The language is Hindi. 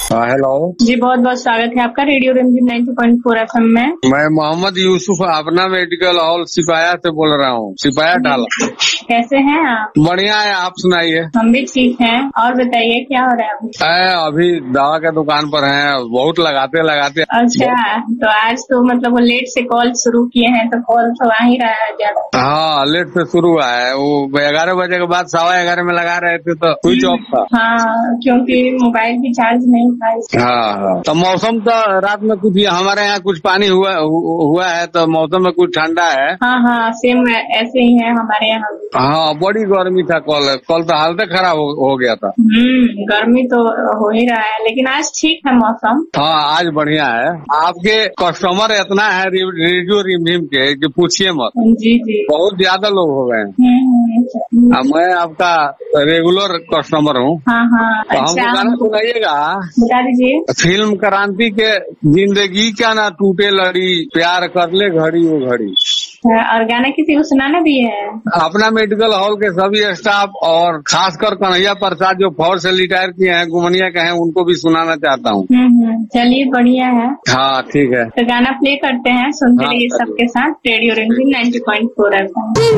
हेलो जी, बहुत बहुत स्वागत है आपका रेडियो रिमझिम 90.4 FM में। मैं मोहम्मद यूसुफ अपना मेडिकल हॉल सिपाया से बोल रहा हूँ, सिपाया ढाला। कैसे हैं आप? बढ़िया है, आप सुनाइए। हम भी ठीक हैं। और बताइए क्या हो रहा है अभी? अभी दवा के दुकान पर हैं, बहुत लगाते लगाते। अच्छा, तो आज तो मतलब वो लेट से कॉल शुरू किए हैं, तो कॉल तो आ ही रहा है ज्यादा। हाँ, लेट से शुरू हुआ है। वो 11 बजे के बाद 11:15 में लगा रहे थे तो स्विच ऑफ था। हाँ, क्योंकि मोबाइल भी चार्ज नहीं था इसलिए। हाँ, तो मौसम तो रात में कुछ हमारे यहाँ कुछ पानी हुआ है, तो मौसम में कुछ ठंडा है। हाँ, सेम ऐसे ही है हमारे यहाँ भी। हाँ, बड़ी गर्मी था। कल तो हालत खराब हो गया था। गर्मी तो हो ही रहा है, लेकिन आज ठीक है मौसम। हाँ, आज बढ़िया है। आपके कस्टमर इतना है रेडियो रिमझिम के कि पूछिए मत। जी जी, बहुत ज्यादा लोग हो गए हैं। मैं आपका रेगुलर कस्टमर हूँ। हाँ, तो हमको अच्छा, गाना सुनाइएगा। बता दीजिए। फिल्म क्रांति के जिंदगी क्या ना टूटे लड़ी, प्यार कर ले घड़ी वो घड़ी। और गाना किसी को सुनाना भी है? अपना मेडिकल हॉल के सभी स्टाफ और खासकर कन्हैया प्रसाद जो फौज से रिटायर किए हैं, गुमनिया के हैं, उनको भी सुनाना चाहता हूँ। चलिए, बढ़िया है। हाँ, ठीक है। तो गाना प्ले करते हैं, सुनते हाँ, रहिए सबके साथ रेडियो रिमझिम 90.4 FM।